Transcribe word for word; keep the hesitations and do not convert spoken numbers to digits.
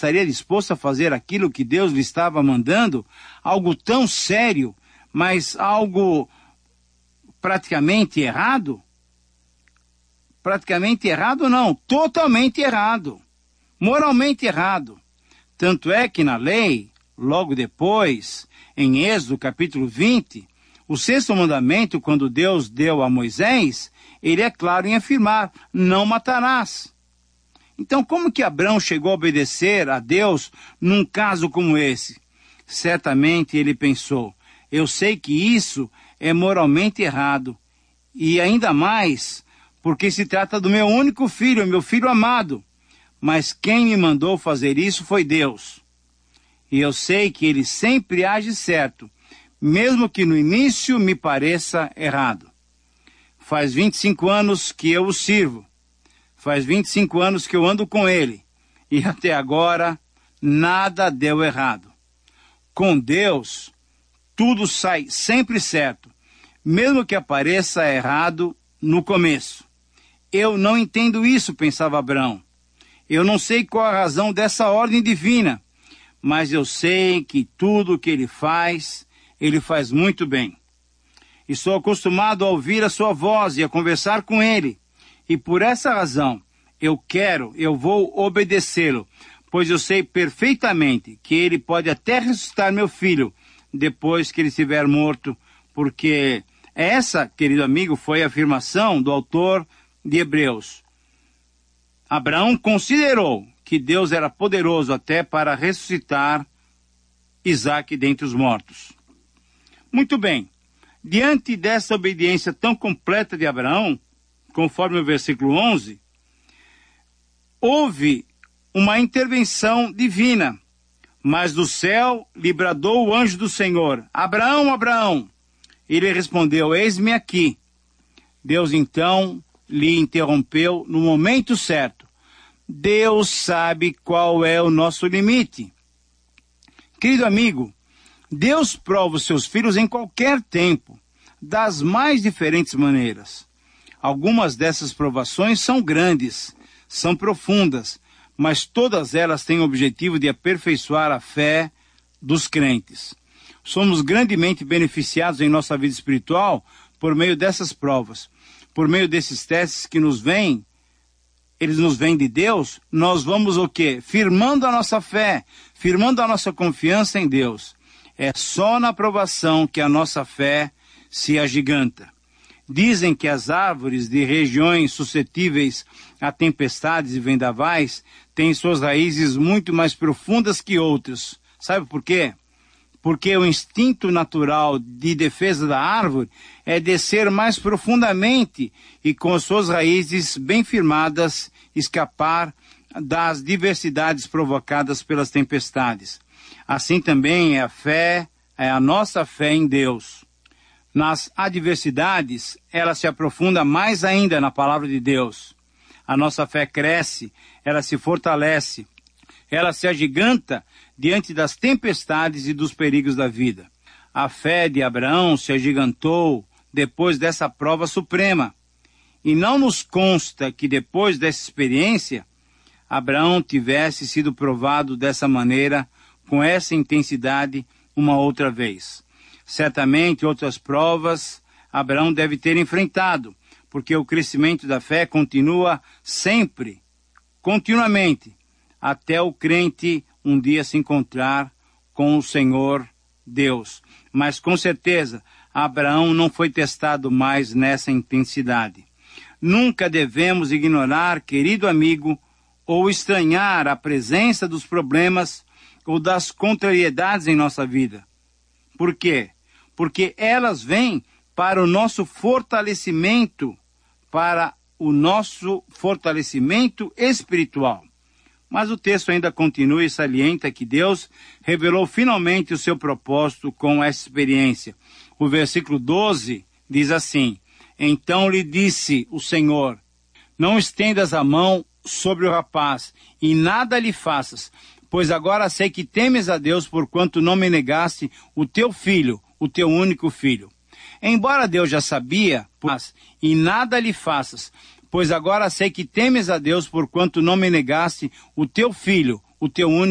estaria disposto a fazer aquilo que Deus lhe estava mandando? Algo tão sério, mas algo praticamente errado? Praticamente errado não, totalmente errado. Moralmente errado. Tanto é que na lei, logo depois, em Êxodo capítulo vinte, o sexto mandamento, quando Deus deu a Moisés, ele é claro em afirmar, não matarás. Então, como que Abrão chegou a obedecer a Deus num caso como esse? Certamente ele pensou, eu sei que isso é moralmente errado, e ainda mais porque se trata do meu único filho, meu filho amado. Mas quem me mandou fazer isso foi Deus. E eu sei que ele sempre age certo, mesmo que no início me pareça errado. Faz vinte e cinco anos que eu o sirvo. Faz vinte e cinco anos que eu ando com ele. E até agora, nada deu errado. Com Deus, tudo sai sempre certo, mesmo que apareça errado no começo. Eu não entendo isso, pensava Abrão. Eu não sei qual a razão dessa ordem divina, mas eu sei que tudo o que ele faz, ele faz muito bem. Estou acostumado a ouvir a sua voz e a conversar com ele. E por essa razão, eu quero, eu vou obedecê-lo, pois eu sei perfeitamente que ele pode até ressuscitar meu filho depois que ele estiver morto, porque essa, querido amigo, foi a afirmação do autor de Hebreus. Abraão considerou que Deus era poderoso até para ressuscitar Isaque dentre os mortos. Muito bem, diante dessa obediência tão completa de Abraão, conforme o versículo onze, houve uma intervenção divina, mas do céu lhe bradou o anjo do Senhor, Abraão, Abraão. Ele respondeu, eis-me aqui. Deus então lhe interrompeu no momento certo. Deus sabe qual é o nosso limite. Querido amigo, Deus prova os seus filhos em qualquer tempo, das mais diferentes maneiras. Algumas dessas provações são grandes, são profundas, mas todas elas têm o objetivo de aperfeiçoar a fé dos crentes. Somos grandemente beneficiados em nossa vida espiritual por meio dessas provas, por meio desses testes que nos vêm, eles nos vêm de Deus, nós vamos o quê? Firmando a nossa fé, firmando a nossa confiança em Deus. É só na provação que a nossa fé se agiganta. Dizem que as árvores de regiões suscetíveis a tempestades e vendavais têm suas raízes muito mais profundas que outras. Sabe por quê? Porque o instinto natural de defesa da árvore é descer mais profundamente e com suas raízes bem firmadas escapar das diversidades provocadas pelas tempestades. Assim também é a fé, é a nossa fé em Deus. Nas adversidades, ela se aprofunda mais ainda na palavra de Deus. A nossa fé cresce, ela se fortalece, ela se agiganta diante das tempestades e dos perigos da vida. A fé de Abraão se agigantou depois dessa prova suprema. E não nos consta que depois dessa experiência, Abraão tivesse sido provado dessa maneira, com essa intensidade, uma outra vez. Certamente outras provas Abraão deve ter enfrentado, porque o crescimento da fé continua sempre, continuamente, até o crente um dia se encontrar com o Senhor Deus. Mas com certeza, Abraão não foi testado mais nessa intensidade. Nunca devemos ignorar, querido amigo, ou estranhar a presença dos problemas ou das contrariedades em nossa vida. Por quê? Porque elas vêm para o nosso fortalecimento, para o nosso fortalecimento espiritual. Mas o texto ainda continua e salienta que Deus revelou finalmente o seu propósito com essa experiência. O versículo doze diz assim, então lhe disse o Senhor, não estendas a mão sobre o rapaz e nada lhe faças, pois agora sei que temes a Deus porquanto não me negaste o teu filho, o teu único filho. Embora Deus já sabia, mas e nada lhe faças, pois agora sei que temes a Deus porquanto não me negaste o teu filho, o teu único